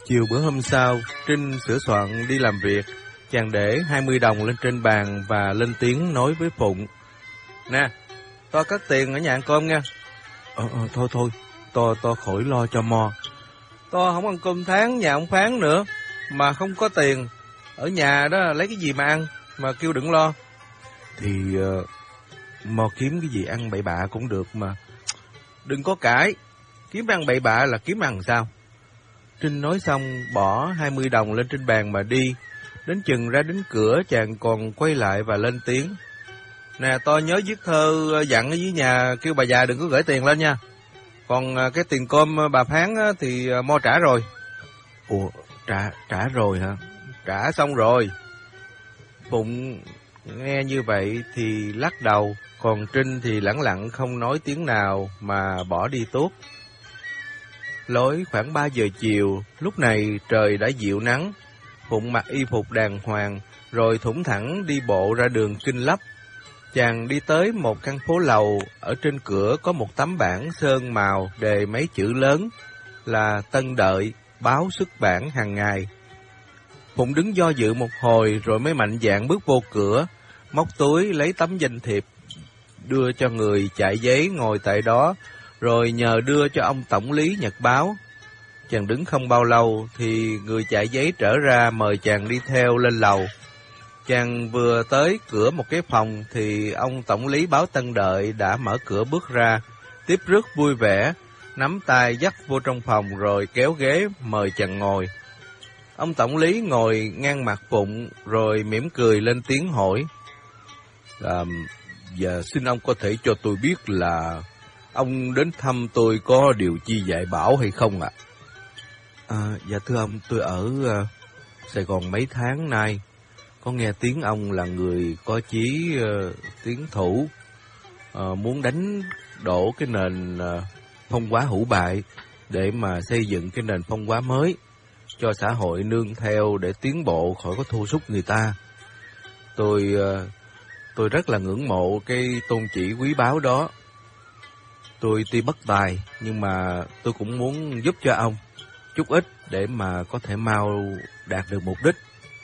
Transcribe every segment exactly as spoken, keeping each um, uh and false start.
Chiều bữa hôm sau, Trinh sửa soạn đi làm việc. Chàng để hai mươi đồng lên trên bàn và lên tiếng nói với Phụng. Nè, to cất tiền ở nhà ăn cơm nha. Ờ, ờ, thôi thôi, to to khỏi lo cho mo. To không ăn cơm tháng nhà ông Phán nữa, mà không có tiền. Ở nhà đó lấy cái gì mà ăn, mà kêu đừng lo. Thì uh, mo kiếm cái gì ăn bậy bạ cũng được mà. Đừng có cãi, kiếm ăn bậy bạ là kiếm ăn sao? Trinh nói xong bỏ hai mươi đồng lên trên bàn mà đi. Đến chừng ra đến cửa chàng còn quay lại và lên tiếng. Nè, to nhớ viết thơ dặn ở dưới nhà kêu bà già đừng có gửi tiền lên nha. Còn cái tiền cơm bà Phán thì mo trả rồi. Ủa, trả trả rồi hả? Trả xong rồi. Phụng nghe như vậy thì lắc đầu, còn Trinh thì lẳng lặng không nói tiếng nào mà bỏ đi tuốt. Lối khoảng ba giờ chiều, lúc này trời đã dịu nắng. Phụng mặc y phục đàng hoàng, rồi thủng thẳng đi bộ ra đường Kinh Lấp. Chàng đi tới một căn phố lầu, ở trên cửa có một tấm bảng sơn màu đề mấy chữ lớn là Tân Đợi, báo xuất bản hàng ngày. Phụng đứng do dự một hồi rồi mới mạnh dạn bước vô cửa, móc túi lấy tấm danh thiệp, đưa cho người chạy giấy ngồi tại đó, rồi nhờ đưa cho ông tổng lý nhật báo. Chàng đứng không bao lâu thì người chạy giấy trở ra mời chàng đi theo lên lầu. Chàng vừa tới cửa một cái phòng thì ông tổng lý báo Tân Đợi đã mở cửa bước ra, tiếp rất vui vẻ, nắm tay dắt vô trong phòng rồi kéo ghế mời chàng ngồi. Ông tổng lý ngồi ngang mặt Phụng rồi mỉm cười lên tiếng hỏi. À, và xin ông có thể cho tôi biết là ông đến thăm tôi có điều chi dạy bảo hay không ạ? À, dạ thưa ông, tôi ở uh, Sài Gòn mấy tháng nay. Có nghe tiếng ông là người có chí uh, tiến thủ, uh, muốn đánh đổ cái nền uh, phong hóa hủ bại để mà xây dựng cái nền phong hóa mới, cho xã hội nương theo để tiến bộ khỏi có thua sút người ta. Tôi uh, tôi rất là ngưỡng mộ cái tôn chỉ quý báu đó. Tôi tuy bất tài nhưng mà tôi cũng muốn giúp cho ông chút ít để mà có thể mau đạt được mục đích.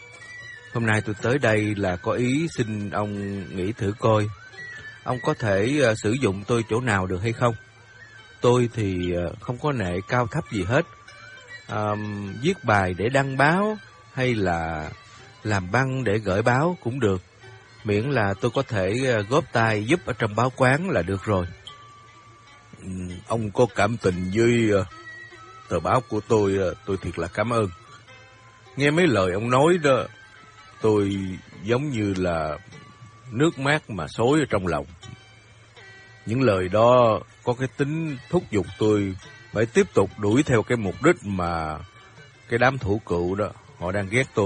Hôm nay tôi tới đây là có ý xin ông nghĩ thử coi, ông có thể uh, sử dụng tôi chỗ nào được hay không? Tôi thì uh, không có nệ cao thấp gì hết. Uh, viết bài để đăng báo hay là làm băng để gửi báo cũng được, miễn là tôi có thể uh, góp tay giúp ở trong báo quán là được rồi. Ừ, ông có cảm tình với uh, tờ báo của tôi, uh, tôi thiệt là cảm ơn. Nghe mấy lời ông nói đó, tôi giống như là nước mát mà xối ở trong lòng. Những lời đó có cái tính thúc giục tôi phải tiếp tục đuổi theo cái mục đích mà cái đám thủ cựu đó họ đang ghét tôi.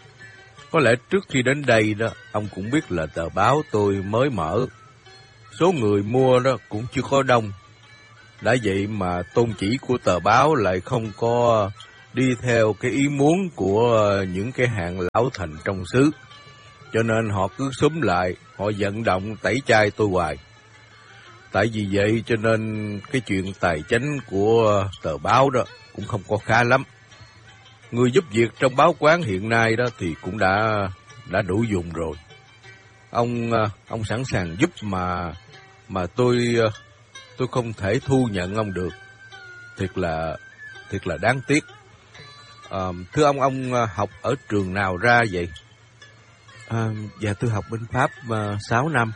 Có lẽ trước khi đến đây đó, ông cũng biết là tờ báo tôi mới mở, số người mua đó cũng chưa có đông. Đã vậy mà tôn chỉ của tờ báo lại không có đi theo cái ý muốn của những cái hạng lão thành trong xứ. Cho nên họ cứ xúm lại, họ vận động tẩy chay tôi hoài. Tại vì vậy cho nên cái chuyện tài chánh của tờ báo đó cũng không có khá lắm. Người giúp việc trong báo quán hiện nay đó thì cũng đã đã đủ dùng rồi. Ông ông sẵn sàng giúp mà mà tôi tôi không thể thu nhận ông được. Thiệt là thiệt là đáng tiếc. À, thưa ông, ông học ở trường nào ra vậy? À, dạ tôi học bên Pháp uh, sáu năm.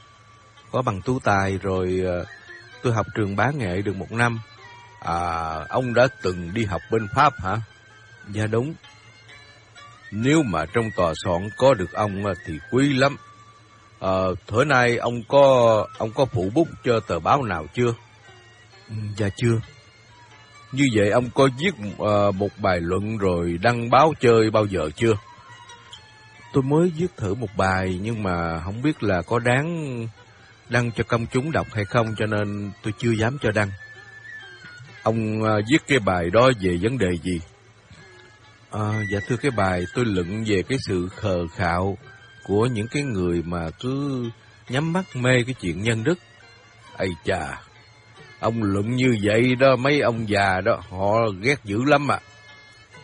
Có bằng tú tài rồi. uh, Tôi học trường bá nghệ được một năm. À, ông đã từng đi học bên Pháp hả? Dạ đúng. Nếu mà trong tòa soạn có được ông thì quý lắm. À, thở nay ông có ông có phụ bút cho tờ báo nào chưa? Dạ chưa. Như vậy ông có viết uh, một bài luận rồi đăng báo chơi bao giờ chưa? Tôi mới viết thử một bài nhưng mà không biết là có đáng đăng cho công chúng đọc hay không, cho nên tôi chưa dám cho đăng. Ông uh, viết cái bài đó về vấn đề gì? À, dạ thưa, cái bài tôi luận về cái sự khờ khạo của những cái người mà cứ nhắm mắt mê cái chuyện nhân đức. Ây chà, ông luận như vậy đó, mấy ông già đó họ ghét dữ lắm à.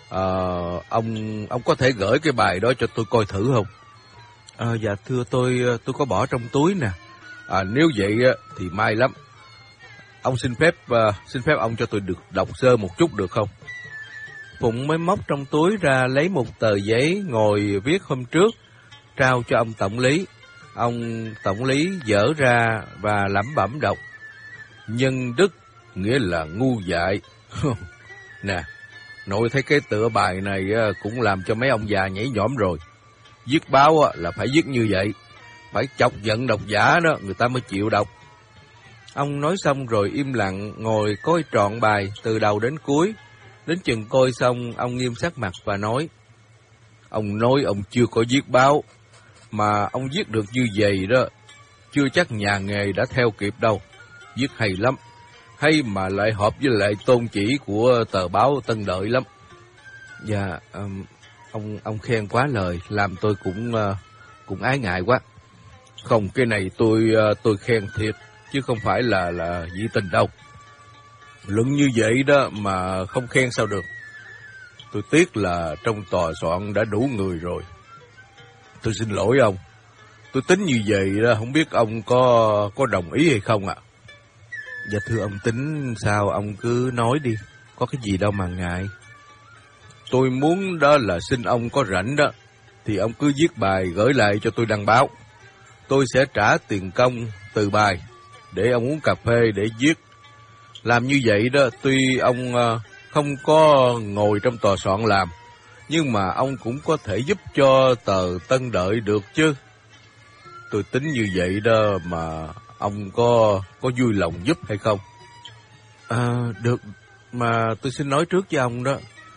À, ông ông có thể gửi cái bài đó cho tôi coi thử không? À, dạ thưa tôi tôi có bỏ trong túi nè. À, nếu vậy thì may lắm. Ông xin phép uh, xin phép ông cho tôi được đọc sơ một chút được không? Phụng mới móc trong túi ra lấy một tờ giấy ngồi viết hôm trước, trao cho ông tổng lý. Ông tổng lý dở ra và lẩm bẩm đọc: nhân đức nghĩa là ngu dại. Nè, nội thấy cái tựa bài này cũng làm cho mấy ông già nhảy nhõm rồi. Viết báo là phải viết như vậy, phải chọc giận độc giả đó người ta mới chịu đọc. Ông nói xong rồi im lặng ngồi coi trọn bài từ đầu đến cuối. Đến chừng coi xong, ông nghiêm sắc mặt và nói: ông nói ông chưa có viết báo, mà ông viết được như vậy đó, chưa chắc nhà nghề đã theo kịp đâu. Viết hay lắm, hay mà lại hợp với lại tôn chỉ của tờ báo Tân Đợi lắm. Dạ, um, ông ông khen quá lời, làm tôi cũng uh, cũng ái ngại quá. Không, cái này tôi uh, tôi khen thiệt, chứ không phải là là dị tình đâu. Luận như vậy đó mà không khen sao được. Tôi tiếc là trong tòa soạn đã đủ người rồi. Tôi xin lỗi ông. Tôi tính như vậy đó, không biết ông có có đồng ý hay không ạ? À? Dạ thưa ông tính sao ông cứ nói đi, có cái gì đâu mà ngại. Tôi muốn đó là xin ông có rảnh đó, thì ông cứ viết bài gửi lại cho tôi đăng báo. Tôi sẽ trả tiền công từ bài, để ông uống cà phê để viết. Làm như vậy đó, tuy ông không có ngồi trong tòa soạn làm, nhưng mà ông cũng có thể giúp cho tờ Tân Đợi được chứ. Tôi tính như vậy đó mà ông có có vui lòng giúp hay không? À, được, mà tôi xin nói trước với ông đó.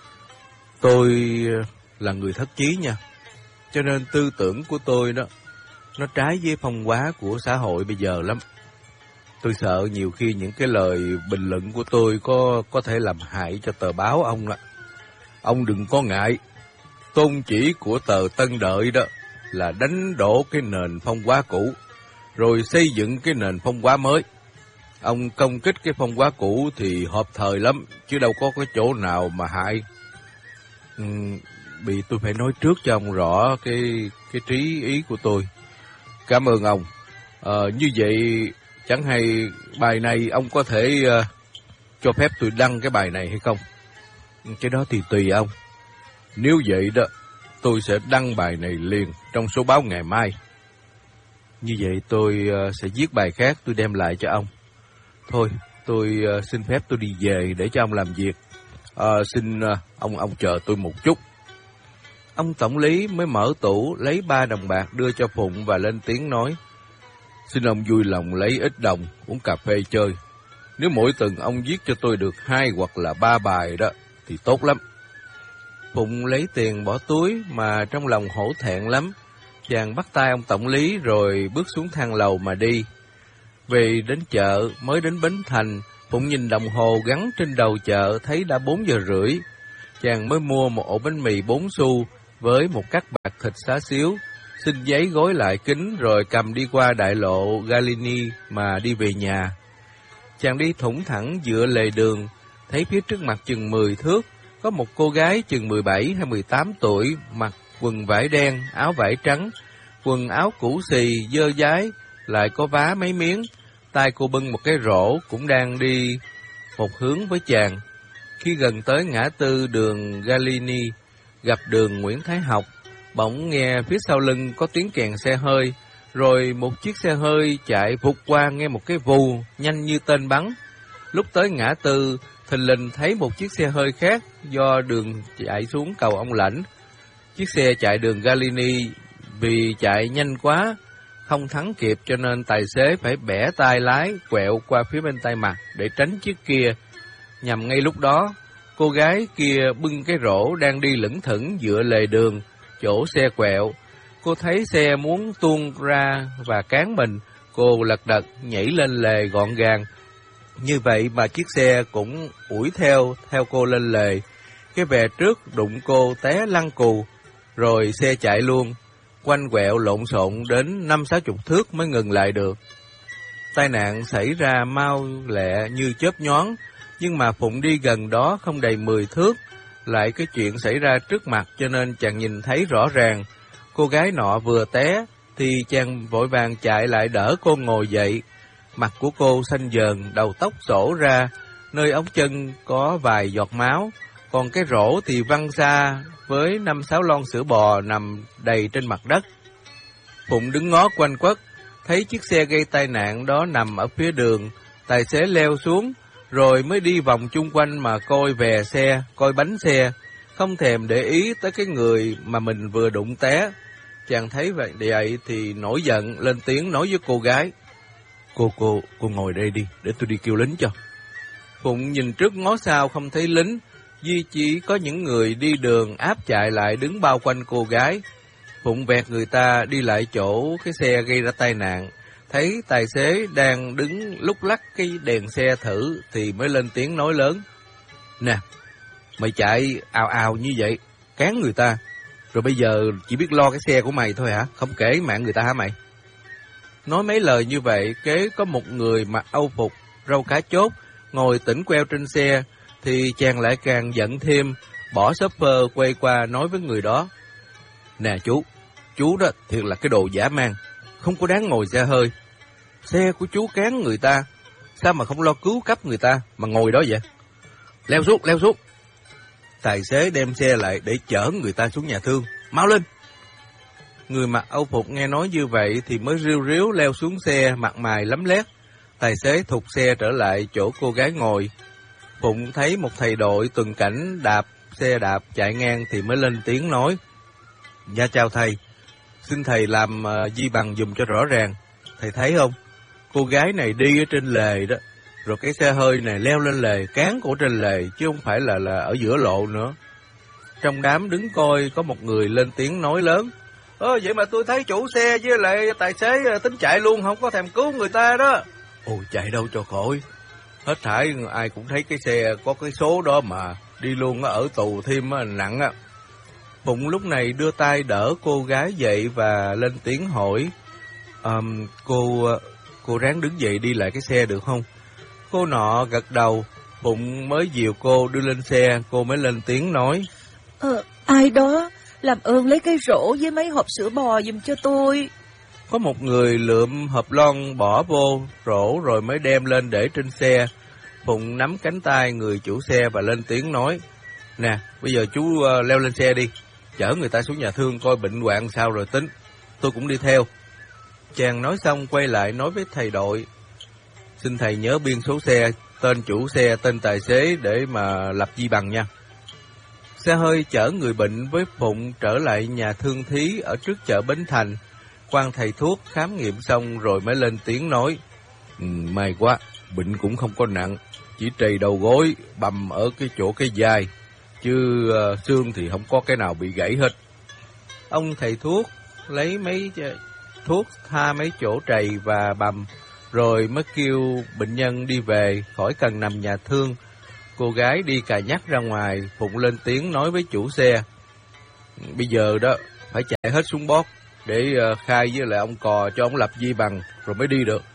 Tôi là người thất chí nha, cho nên tư tưởng của tôi đó, nó trái với phong hóa của xã hội bây giờ lắm. Tôi sợ nhiều khi những cái lời bình luận của tôi có có thể làm hại cho tờ báo ông đó. Ông đừng có ngại. Tôn chỉ của tờ Tân Đợi đó là đánh đổ cái nền phong hóa cũ, rồi xây dựng cái nền phong hóa mới. Ông công kích cái phong hóa cũ thì hợp thời lắm, chứ đâu có cái chỗ nào mà hại. Ừ, bị tôi phải nói trước cho ông rõ cái cái trí ý của tôi. Cảm ơn ông. Ờ, như vậy chẳng hay bài này ông có thể uh, cho phép tôi đăng cái bài này hay không? Cái đó thì tùy ông. Nếu vậy đó, tôi sẽ đăng bài này liền trong số báo ngày mai. Như vậy tôi uh, sẽ viết bài khác tôi đem lại cho ông. Thôi, tôi uh, xin phép tôi đi về để cho ông làm việc. Uh, xin uh, ông ông chờ tôi một chút. Ông tổng lý mới mở tủ lấy ba đồng bạc đưa cho Phụng và lên tiếng nói: xin ông vui lòng lấy ít đồng uống cà phê chơi. Nếu mỗi tuần ông viết cho tôi được hai hoặc là ba bài đó thì tốt lắm. Phụng lấy tiền bỏ túi mà trong lòng hổ thẹn lắm. Chàng bắt tay ông tổng lý rồi bước xuống thang lầu mà đi. Về đến chợ, mới đến Bến Thành, Phụng nhìn đồng hồ gắn trên đầu chợ thấy đã bốn giờ rưỡi. Chàng mới mua một ổ bánh mì bốn xu với một cắt bạc thịt xá xíu, xin giấy gói lại kín rồi cầm đi qua đại lộ Galini mà đi về nhà. Chàng đi thủng thẳng dựa lề đường, thấy phía trước mặt chừng mười thước, có một cô gái chừng mười bảy hay mười tám tuổi, mặc quần vải đen, áo vải trắng, quần áo cũ xì, dơ dái, lại có vá mấy miếng. Tay cô bưng một cái rổ cũng đang đi một hướng với chàng. Khi gần tới ngã tư đường Galini, gặp đường Nguyễn Thái Học, bỗng nghe phía sau lưng có tiếng kèn xe hơi, rồi một chiếc xe hơi chạy vụt qua nghe một cái vù nhanh như tên bắn. Lúc tới ngã tư, thình lình thấy một chiếc xe hơi khác do đường chạy xuống cầu Ông Lãnh. Chiếc xe chạy đường Galini vì chạy nhanh quá, không thắng kịp cho nên tài xế phải bẻ tay lái quẹo qua phía bên tay mặt để tránh chiếc kia. Nhằm ngay lúc đó, cô gái kia bưng cái rổ đang đi lững thững dựa lề đường, chỗ xe quẹo. Cô thấy xe muốn tuôn ra và cán mình, cô lật đật nhảy lên lề gọn gàng. Như vậy mà chiếc xe cũng ủi theo, theo cô lên lề. Cái bè trước đụng cô té lăn cù, rồi xe chạy luôn. Quanh quẹo lộn xộn đến năm sáu chục thước mới ngừng lại được. Tai nạn xảy ra mau lẹ như chớp nhoáng, nhưng mà Phụng đi gần đó không đầy mười thước, Lại cái chuyện xảy ra trước mặt cho nên chàng nhìn thấy rõ ràng. Cô gái nọ vừa té thì chàng vội vàng chạy lại đỡ cô ngồi dậy. Mặt của cô xanh dờn, đầu tóc xổ ra, nơi ống chân có vài giọt máu, còn cái rổ thì văng xa với năm sáu lon sữa bò nằm đầy trên mặt đất. Phụng đứng ngó quanh quất, thấy chiếc xe gây tai nạn đó nằm ở phía đường, tài xế leo xuống, rồi mới đi vòng chung quanh mà coi vè xe, coi bánh xe, không thèm để ý tới cái người mà mình vừa đụng té. Chàng thấy vậy vậy thì nổi giận, lên tiếng nói với cô gái: Cô, cô, cô ngồi đây đi, để tôi đi kêu lính cho. Phụng nhìn trước ngó sau không thấy lính, duy chỉ có những người đi đường áp chạy lại đứng bao quanh cô gái. Phụng vẹt người ta đi lại chỗ cái xe gây ra tai nạn, thấy tài xế đang đứng lúc lắc cái đèn xe thử thì mới lên tiếng nói lớn: Nè, mày chạy ào ào như vậy, cán người ta, rồi bây giờ chỉ biết lo cái xe của mày thôi hả? Không kể mạng người ta hả mày? Nói mấy lời như vậy, kế có một người mặc âu phục, râu cá chốt, ngồi tỉnh queo trên xe, thì chàng lại càng giận thêm, bỏ shopper quay qua nói với người đó: Nè chú, chú đó thiệt là cái đồ dã man, không có đáng ngồi xe hơi. Xe của chú cán người ta, sao mà không lo cứu cấp người ta mà ngồi đó vậy? Leo xuống, leo xuống. Tài xế đem xe lại để chở người ta xuống nhà thương, mau lên. Người mặc âu phục nghe nói như vậy thì mới riu riu leo xuống xe, mặt mày lấm lét. Tài xế thụt xe trở lại chỗ cô gái ngồi. Phụng thấy một thầy đội tuần cảnh đạp xe đạp chạy ngang thì mới lên tiếng nói: Dạ chào thầy, xin thầy làm uh, di bằng dùm cho rõ ràng. Thầy thấy không, cô gái này đi ở trên lề đó, rồi cái xe hơi này leo lên lề, cán cổ trên lề, chứ không phải là là ở giữa lộ nữa. Trong đám đứng coi có một người lên tiếng nói lớn: Ơ vậy mà tôi thấy chủ xe với lại tài xế tính chạy luôn, không có thèm cứu người ta đó. Ôi chạy đâu cho khỏi, hết thảy ai cũng thấy cái xe có cái số đó mà, đi luôn ở tù thêm nặng á. Phụng lúc này đưa tay đỡ cô gái dậy và lên tiếng hỏi: um, Cô cô ráng đứng dậy đi lại cái xe được không? Cô nọ gật đầu. Phụng mới dìu cô đưa lên xe, cô mới lên tiếng nói: Ờ, ai đó làm ơn lấy cái rổ với mấy hộp sữa bò giùm cho tôi. Có một người lượm hộp lon bỏ vô rổ rồi mới đem lên để trên xe. Phụng nắm cánh tay người chủ xe và lên tiếng nói: Nè, bây giờ chú uh, leo lên xe đi, chở người ta xuống nhà thương coi bệnh hoạn sao rồi tính, tôi cũng đi theo. Chàng nói xong quay lại nói với thầy đội: Xin thầy nhớ biên số xe, tên chủ xe, tên tài xế để mà lập di bằng nha. Xe hơi chở người bệnh với Phụng trở lại nhà thương thí ở trước chợ Bến Thành. Quan thầy thuốc khám nghiệm xong rồi mới lên tiếng nói: ừ, May quá, bệnh cũng không có nặng, chỉ trầy đầu gối, bầm ở cái chỗ cái vai, chứ uh, xương thì không có cái nào bị gãy hết. Ông thầy thuốc lấy mấy thuốc tha mấy chỗ trầy và bầm, rồi mới kêu bệnh nhân đi về, khỏi cần nằm nhà thương. Cô gái đi cà nhắc ra ngoài. Phụng lên tiếng nói với chủ xe: Bây giờ đó phải chạy hết xuống bót để uh, khai với lại ông cò cho ông lập di bằng rồi mới đi được.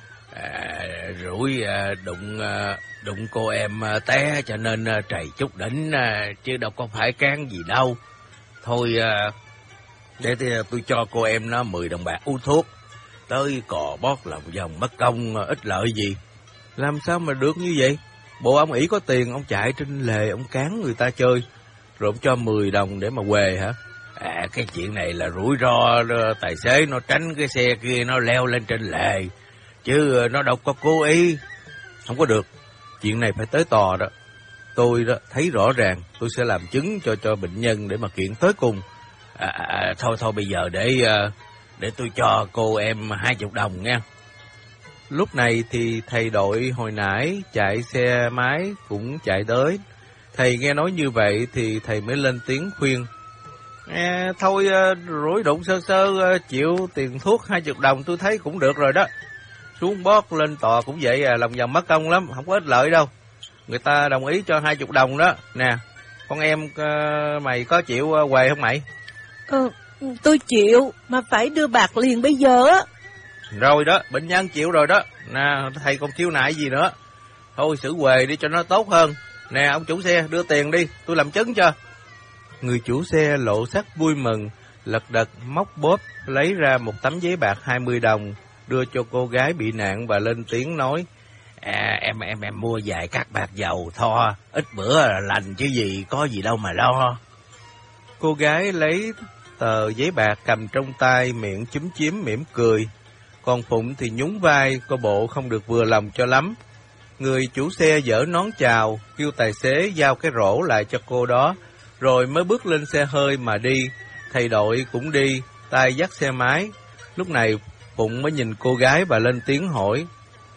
À, rủi uh, đụng uh, đụng cô em uh, té cho nên uh, trầy chút đỉnh uh, chứ đâu có phải cán gì đâu. Thôi uh, để thì, uh, tôi cho cô em nó mười đồng bạc uống thuốc, tới cò bót lòng vòng mất công uh, ít lợi gì. Làm sao mà được như vậy? Bộ ông ỷ có tiền, ông chạy trên lề, ông cán người ta chơi, rồi ông cho mười đồng để mà què hả? À, cái chuyện này là rủi ro, tài xế nó tránh cái xe kia nó leo lên trên lề, chứ nó đâu có cố ý. Không có được, chuyện này phải tới tòa đó. Tôi đó thấy rõ ràng, tôi sẽ làm chứng cho cho bệnh nhân để mà kiện tới cùng. À, à, thôi thôi bây giờ để để tôi cho cô em hai chục đồng nha. Lúc này thì thầy đội hồi nãy chạy xe máy cũng chạy tới. Thầy nghe nói như vậy thì thầy mới lên tiếng khuyên: à, thôi rủi đụng sơ sơ chịu tiền thuốc hai chục đồng tôi thấy cũng được rồi đó. Xuống bót lên tòa cũng vậy à, lòng vòng mất công lắm, không có ích lợi đâu. Người ta đồng ý cho hai chục đồng đó. Nè, con em uh, mày có chịu uh, què không mày? Ờ, tôi chịu, mà phải đưa bạc liền bây giờ á. Rồi đó, bệnh nhân chịu rồi đó. Nè, thầy còn khiếu nại gì nữa. Thôi xử què đi cho nó tốt hơn. Nè ông chủ xe, đưa tiền đi, tôi làm chứng cho. Người chủ xe lộ sắc vui mừng, lật đật móc bóp lấy ra một tấm giấy bạc hai mươi đồng, đưa cho cô gái bị nạn và lên tiếng nói: À, em em em mua vài cát bạc dầu tho, ít bữa là lành chứ gì, có gì đâu mà lo. Cô gái lấy tờ giấy bạc cầm trong tay, miệng chúm chím mỉm cười. Còn Phụng thì nhún vai, coi bộ không được vừa lòng cho lắm. Người chủ xe giở nón chào, kêu tài xế giao cái rổ lại cho cô đó, rồi mới bước lên xe hơi mà đi. Thầy đội cũng đi, tay dắt xe máy. Lúc này Phụng mới nhìn cô gái và lên tiếng hỏi: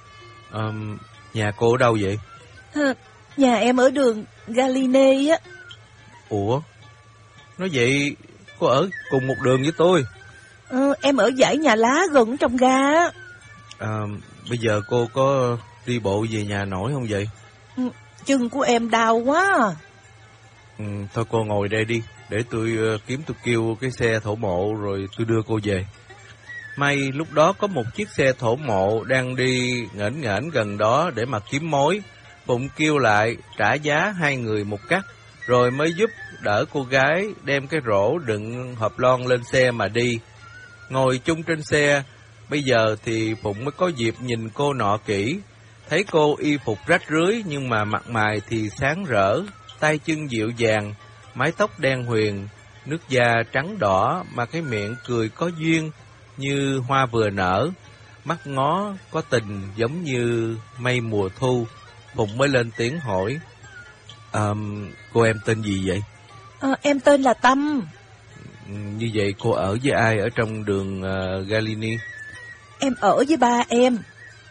um, Nhà cô ở đâu vậy? À, nhà em ở đường Galine á. Ủa? Nói vậy cô ở cùng một đường với tôi? À, em ở dãy nhà lá gần trong ga á. À, bây giờ cô có đi bộ về nhà nổi không vậy? Ừ, chân của em đau quá. Ừ, thôi cô ngồi đây đi, để tôi uh, kiếm tôi kêu cái xe thổ mộ rồi tôi đưa cô về. May lúc đó có một chiếc xe thổ mộ đang đi nghển nghển gần đó để mà kiếm mối. Phụng kêu lại trả giá hai người một cắt, rồi mới giúp đỡ cô gái đem cái rổ đựng hộp lon lên xe mà đi. Ngồi chung trên xe, bây giờ thì Phụng mới có dịp nhìn cô nọ kỹ. Thấy cô y phục rách rưới nhưng mà mặt mày thì sáng rỡ, tay chân dịu dàng, mái tóc đen huyền, nước da trắng đỏ mà cái miệng cười có duyên như hoa vừa nở, mắt ngó có tình giống như mây mùa thu. Phụng mới lên tiếng hỏi: à, cô em tên gì vậy? À, em tên là Tâm. Như vậy cô ở với ai ở trong đường uh, Galini? Em ở với ba em.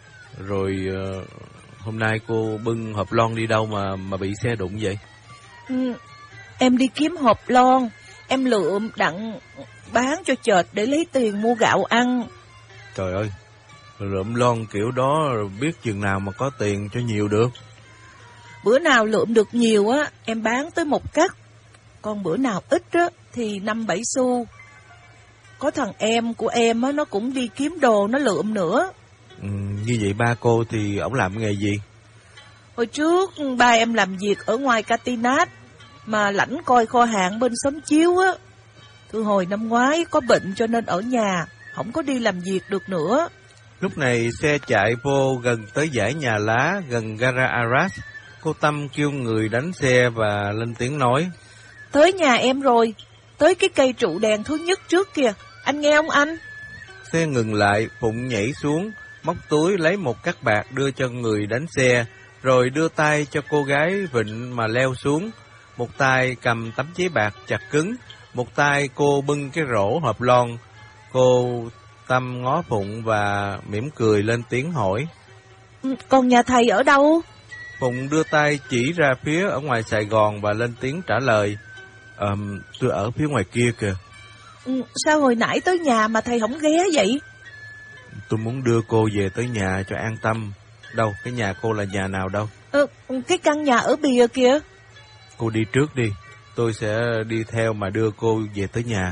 Rồi uh, hôm nay cô bưng hộp lon đi đâu mà mà bị xe đụng vậy? Ừ, em đi kiếm hộp lon, em lượm đặng bán cho chợt để lấy tiền mua gạo ăn. Trời ơi, lượm lon kiểu đó biết chừng nào mà có tiền cho nhiều được. Bữa nào lượm được nhiều á, em bán tới một cắt. Còn bữa nào ít á, thì năm bảy xu. Có thằng em của em á, nó cũng đi kiếm đồ, nó lượm nữa. Ừ, như vậy ba cô thì ổng làm nghề gì? Hồi trước ba em làm việc ở ngoài Catinat, mà lãnh coi kho hàng bên xóm chiếu á. Từ hồi năm ngoái có bệnh cho nên ở nhà, không có đi làm việc được nữa. Lúc này xe chạy vô gần tới dãy nhà lá gần gara Arras. Cô Tâm kêu người đánh xe và lên tiếng nói: Tới nhà em rồi, tới cái cây trụ đèn thứ nhất trước kìa, anh nghe không anh? Xe ngừng lại, Phụng nhảy xuống, móc túi lấy một cắt bạc đưa cho người đánh xe, rồi đưa tay cho cô gái vịn mà leo xuống. Một tay cầm tấm giấy bạc chặt cứng, một tay cô bưng cái rổ hộp lon. Cô Tâm ngó Phụng và mỉm cười lên tiếng hỏi: Còn nhà thầy ở đâu? Phụng đưa tay chỉ ra phía ở ngoài Sài Gòn và lên tiếng trả lời: Ờ, tôi ở phía ngoài kia kìa. Ừ, sao hồi nãy tới nhà mà thầy không ghé vậy? Tôi muốn đưa cô về tới nhà cho an tâm. Đâu, cái nhà cô là nhà nào đâu? Ừ, cái căn nhà ở bìa kìa. Cô đi trước đi, tôi sẽ đi theo mà đưa cô về tới nhà.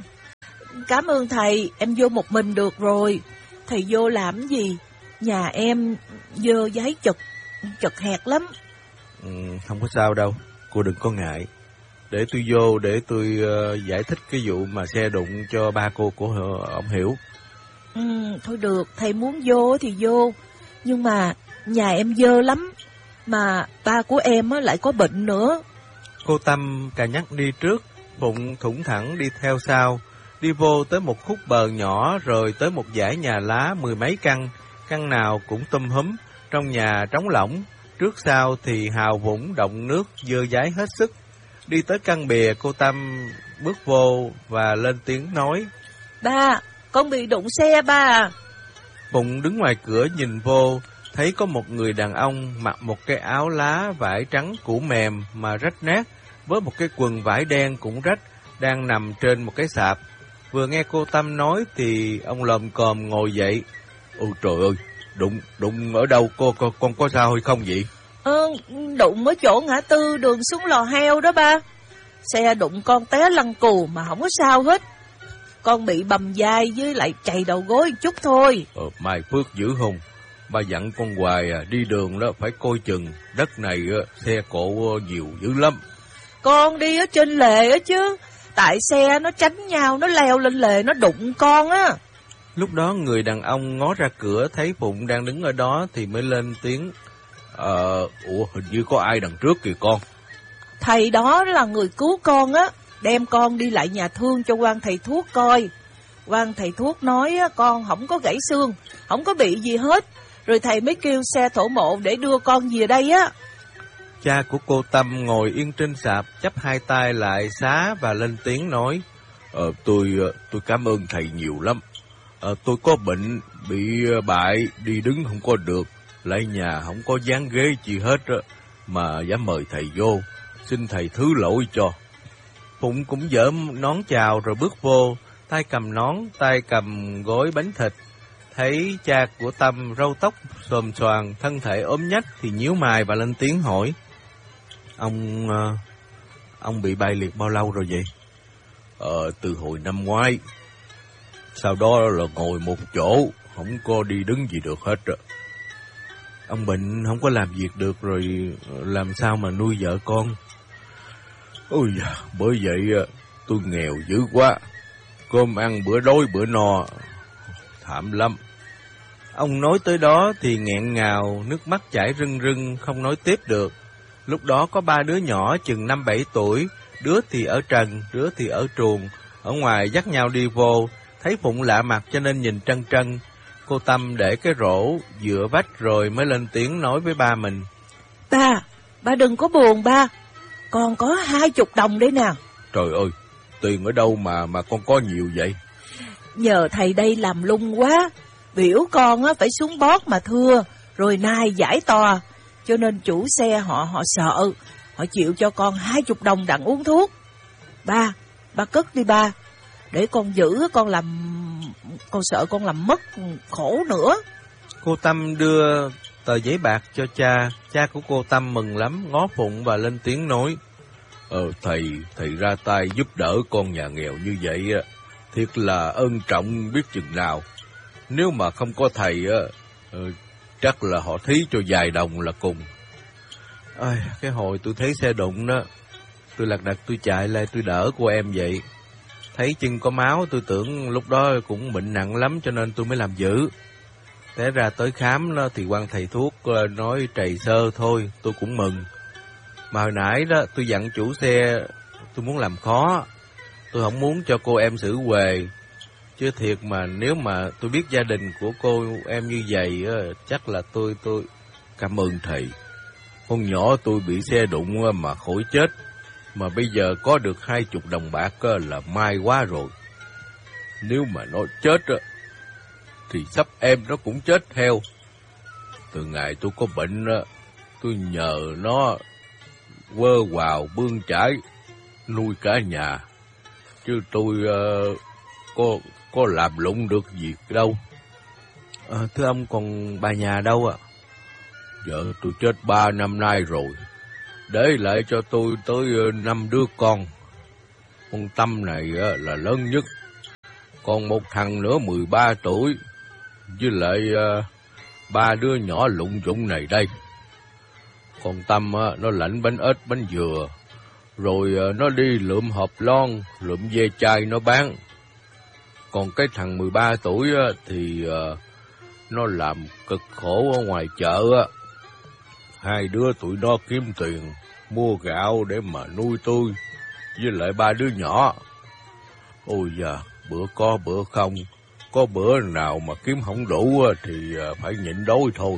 Cảm ơn thầy, em vô một mình được rồi. Thầy vô làm gì? Nhà em dơ giấy chật, chật hẹp lắm. Ừ, không có sao đâu, cô đừng có ngại. Để tôi vô, để tôi uh, giải thích cái vụ mà xe đụng cho ba cô của ông Hiểu. Ừ, thôi được, thầy muốn vô thì vô. Nhưng mà nhà em dơ lắm, mà ba của em lại có bệnh nữa. Cô Tâm cà nhắc đi trước, Phụng thủng thẳng đi theo sau. Đi vô tới một khúc bờ nhỏ, rồi tới một dãy nhà lá mười mấy căn. Căn nào cũng tùm húm, trong nhà trống lỏng. Trước sau thì hào vũng động nước dơ dáy hết sức. Đi tới căn bìa, cô Tâm bước vô và lên tiếng nói: Ba, con bị đụng xe ba. Phụng đứng ngoài cửa nhìn vô, thấy có một người đàn ông mặc một cái áo lá vải trắng cũ mềm mà rách nát, với một cái quần vải đen cũng rách, đang nằm trên một cái sạp. Vừa nghe cô Tâm nói thì ông lồm cồm ngồi dậy. Ôi trời ơi, đụng, đụng ở đâu, cô, con, con có sao hay không vậy? Ờ, đụng ở chỗ ngã tư đường xuống lò heo đó ba. Xe đụng con té lăn cù mà không có sao hết. Con bị bầm vai với lại chày đầu gối chút thôi. Ờ, Mai Phước dữ hùng. Ba dặn con hoài à, đi đường đó phải coi chừng, đất này á, xe cộ nhiều dữ lắm. Con đi ở trên lề á chứ, tại xe nó tránh nhau, nó leo lên lề, nó đụng con á. Lúc đó người đàn ông ngó ra cửa thấy Phụng đang đứng ở đó thì mới lên tiếng. Ờ, ủa hình như có ai đằng trước kìa con. Thầy đó là người cứu con á, đem con đi lại nhà thương cho quan thầy thuốc coi. Quan thầy thuốc nói á, con không có gãy xương, không có bị gì hết. Rồi thầy mới kêu xe thổ mộ để đưa con về đây á. Cha của cô Tâm ngồi yên trên sạp, chắp hai tay lại xá và lên tiếng nói. Ờ, tôi tôi cảm ơn thầy nhiều lắm. Ờ, tôi có bệnh, bị bại, đi đứng không có được, lại nhà không có dáng ghế gì hết á, mà dám mời thầy vô, xin thầy thứ lỗi cho. Phụng cũng giở nón chào rồi bước vô, tay cầm nón, tay cầm gói bánh thịt. Thấy cha của Tâm râu tóc xồm xoàm, thân thể ốm nhách thì nhíu mày và lên tiếng hỏi. Ông uh, ông bị bại liệt bao lâu rồi vậy? Ờ, từ hồi năm ngoái. Sau đó là ngồi một chỗ, không có đi đứng gì được hết rồi. Ông bệnh không có làm việc được rồi, làm sao mà nuôi vợ con? Ôi, bởi vậy tôi nghèo dữ quá, cơm ăn bữa đói bữa no, thảm lắm. Ông nói tới đó thì nghẹn ngào, nước mắt chảy rưng rưng, không nói tiếp được. Lúc đó có ba đứa nhỏ chừng năm bảy tuổi, đứa thì ở trần, đứa thì ở truồng, ở ngoài dắt nhau đi vô. Thấy Phụng lạ mặt cho nên nhìn trân trân. Cô Tâm để cái rổ dựa vách rồi mới lên tiếng nói với ba mình. Ba, ba đừng có buồn ba, con có hai chục đồng đấy nè. Trời ơi, tiền ở đâu mà mà con có nhiều vậy? Nhờ thầy đây làm lung quá, biểu con á phải xuống bót mà thưa, rồi nay giải tòa, cho nên chủ xe họ họ sợ, họ chịu cho con hai chục đồng đặng uống thuốc. Ba, ba cất đi ba, để con giữ, con làm, con sợ con làm mất khổ nữa. Cô Tâm đưa tờ giấy bạc cho cha, cha của cô Tâm mừng lắm, ngó Phụng và lên tiếng nói. Ờ, thầy, thầy ra tay giúp đỡ con nhà nghèo như vậy, thiệt là ân trọng biết chừng nào. Nếu mà không có thầy, chắc là họ thí cho vài đồng là cùng. Ôi, cái hồi tôi thấy xe đụng đó, tôi lật đật tôi chạy lại tôi đỡ cô em vậy. Thấy chân có máu, tôi tưởng lúc đó cũng bệnh nặng lắm cho nên tôi mới làm dữ. Té ra tới khám đó thì quan thầy thuốc nói trầy sơ thôi, tôi cũng mừng. Mà hồi nãy đó tôi dặn chủ xe tôi muốn làm khó, tôi không muốn cho cô em xử huề. Chứ thiệt mà nếu mà tôi biết gia đình của cô em như vậy, chắc là tôi tôi cảm ơn thầy. Con nhỏ tôi bị xe đụng mà khỏi chết, mà bây giờ có được hai chục đồng bạc là may quá rồi. Nếu mà nó chết thì sắp em nó cũng chết theo. Từ ngày tôi có bệnh, tôi nhờ nó quơ quào bươn chải nuôi cả nhà, chứ tôi uh, có có làm lụng được gì đâu. À, thưa ông, còn bà nhà đâu ạ? À? Vợ tôi chết ba năm nay rồi, để lại cho tôi tới năm đứa con. Con Tâm này là lớn nhất, còn một thằng nữa mười ba tuổi, với lại uh, ba đứa nhỏ lụng dụng này đây. Con Tâm uh, nó lãnh bánh ếch bánh dừa, rồi uh, nó đi lượm hộp lon, lượm ve chai nó bán. Còn cái thằng mười ba tuổi uh, thì uh, nó làm cực khổ ở ngoài chợ. Uh. Hai đứa tụi nó kiếm tiền mua gạo để mà nuôi tôi với lại ba đứa nhỏ. Ôi da, bữa có bữa không, có bữa nào mà kiếm không đủ thì phải nhịn đói thôi.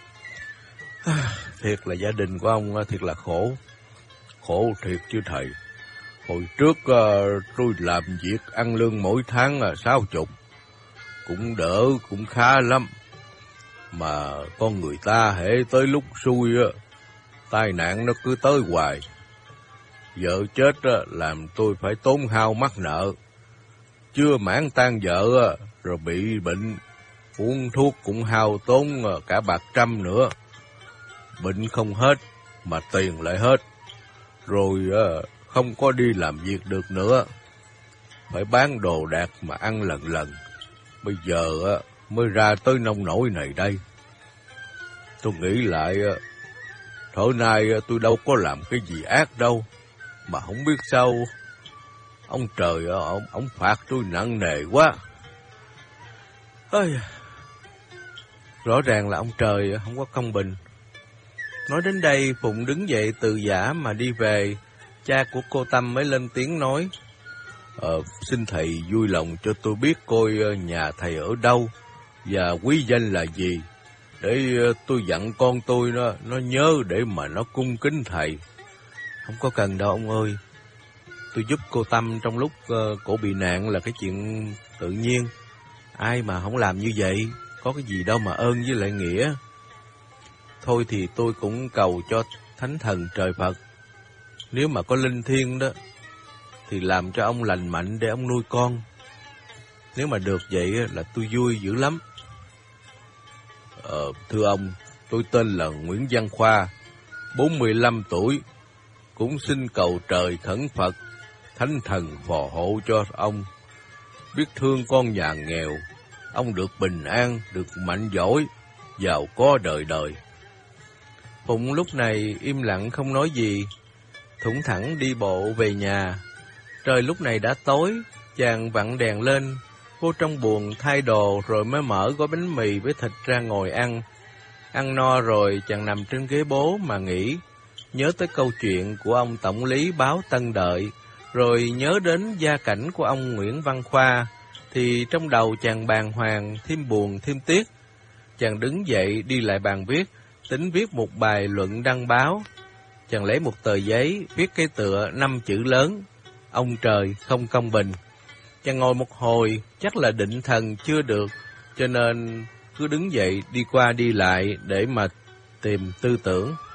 Thiệt là gia đình của ông thiệt là khổ, khổ thiệt chứ thầy. Hồi trước tôi làm việc ăn lương mỗi tháng sáu chục, cũng đỡ, cũng khá lắm. Mà con người ta hễ tới lúc xui, tai nạn nó cứ tới hoài. Vợ chết làm tôi phải tốn hao mắc nợ, chưa mãn tan vợ rồi bị bệnh, uống thuốc cũng hao tốn cả bạc trăm nữa. Bệnh không hết mà tiền lại hết, rồi không có đi làm việc được nữa, phải bán đồ đạc mà ăn lần lần. Bây giờ mới ra tới nông nổi này đây. Tôi nghĩ lại, thổi nay tôi đâu có làm cái gì ác đâu, mà không biết sao ông trời ông, ông phạt tôi nặng nề quá. Ôi, rõ ràng là ông trời không có công bình. Nói đến đây, Phụng đứng dậy từ giã mà đi về. Cha của cô Tâm mới lên tiếng nói, Ờ, xin thầy vui lòng cho tôi biết coi nhà thầy ở đâu và quý danh là gì, để tôi dặn con tôi nó, nó nhớ để mà nó cung kính thầy. Không có cần đâu ông ơi. Tôi giúp cô Tâm trong lúc uh, cổ bị nạn là cái chuyện tự nhiên. Ai mà không làm như vậy, có cái gì đâu mà ơn với lại nghĩa. Thôi thì tôi cũng cầu cho thánh thần trời Phật, nếu mà có linh thiêng đó, thì làm cho ông lành mạnh để ông nuôi con. Nếu mà được vậy là tôi vui dữ lắm. Ờ, thưa ông, tôi tên là Nguyễn Văn Khoa, bốn mươi lăm tuổi. Cũng xin cầu trời khẩn Phật, thánh thần phò hộ cho ông. Biết thương con nhà nghèo, ông được bình an, được mạnh giỏi, giàu có đời đời. Phụng lúc này im lặng không nói gì, thủng thẳng đi bộ về nhà. Trời lúc này đã tối, chàng vặn đèn lên, vô trong buồng thay đồ rồi mới mở gói bánh mì với thịt ra ngồi ăn. Ăn no rồi chàng nằm trên ghế bố mà nghĩ, nhớ tới câu chuyện của ông tổng lý báo Tân Đợi, rồi nhớ đến gia cảnh của ông Nguyễn Văn Khoa, thì trong đầu chàng bàng hoàng, thêm buồn thêm tiếc. Chàng đứng dậy đi lại bàn viết, tính viết một bài luận đăng báo. Chàng lấy một tờ giấy, viết cái tựa năm chữ lớn, ông trời không công bình. Chàng ngồi một hồi, chắc là định thần chưa được, cho nên cứ đứng dậy đi qua đi lại để mà tìm tư tưởng.